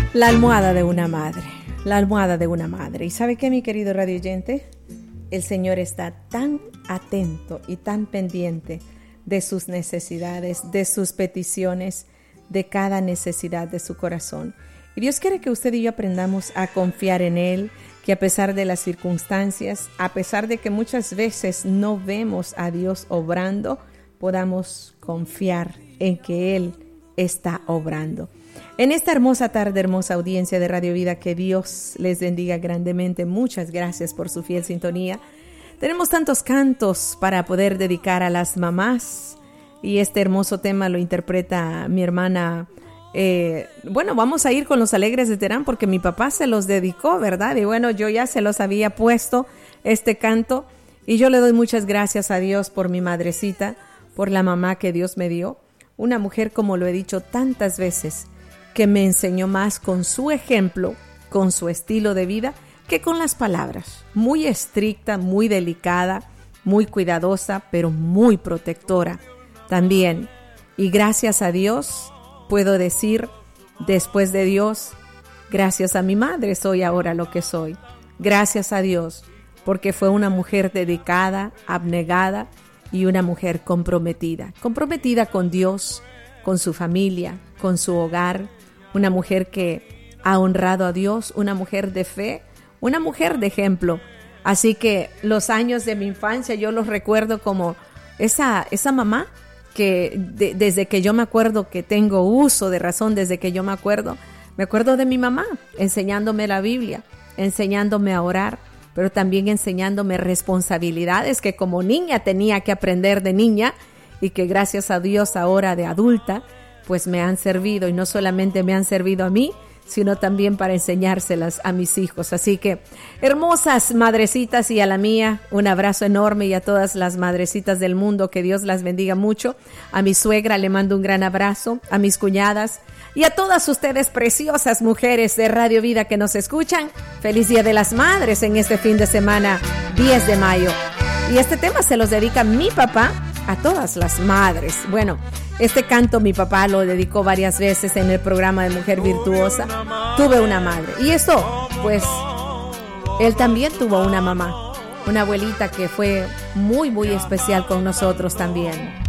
La almohada de una madre, la almohada de una madre. ¿Y sabe qué, mi querido radio oyente? El Señor está tan atento y tan pendiente de sus necesidades, de sus peticiones, de cada necesidad de su corazón. Y Dios quiere que usted y yo aprendamos a confiar en Él, que a pesar de las circunstancias, a pesar de que muchas veces no vemos a Dios obrando, podamos confiar en que Él está obrando. En esta hermosa tarde, hermosa audiencia de Radio Vida, que Dios les bendiga grandemente. Muchas gracias por su fiel sintonía. Tenemos tantos cantos para poder dedicar a las mamás y este hermoso tema lo interpreta mi hermana. Bueno, vamos a ir con los Alegres de Terán porque mi papá se los dedicó, ¿verdad? Y bueno, yo ya se los había puesto este canto y yo le doy muchas gracias a Dios por mi madrecita, por la mamá que Dios me dio. Una mujer, como lo he dicho tantas veces, que me enseñó más con su ejemplo, con su estilo de vida, que con las palabras. Muy estricta, muy delicada, muy cuidadosa, pero muy protectora también. Y gracias a Dios, puedo decir, después de Dios, gracias a mi madre soy ahora lo que soy. Gracias a Dios, porque fue una mujer dedicada, abnegada y una mujer comprometida. Comprometida con Dios, con su familia, con su hogar. Una mujer que ha honrado a Dios, una mujer de fe, una mujer de ejemplo. Así que los años de mi infancia yo los recuerdo como esa mamá que desde que yo me acuerdo, que tengo uso de razón, desde que yo me acuerdo de mi mamá enseñándome la Biblia, enseñándome a orar, pero también enseñándome responsabilidades que como niña tenía que aprender de niña y que gracias a Dios ahora de adulta pues me han servido, y no solamente me han servido a mí, sino también para enseñárselas a mis hijos. Así que, hermosas madrecitas, y a la mía, un abrazo enorme, y a todas las madrecitas del mundo, que Dios las bendiga mucho. A mi suegra le mando un gran abrazo, a mis cuñadas, y a todas ustedes preciosas mujeres de Radio Vida que nos escuchan. Feliz Día de las Madres en este fin de semana, 10 de mayo. Y este tema se los dedica mi papá a todas las madres. Bueno, este canto mi papá lo dedicó varias veces en el programa de Mujer Virtuosa. Tuve una madre. Y eso, pues, él también tuvo una mamá, una abuelita que fue muy, muy especial con nosotros también.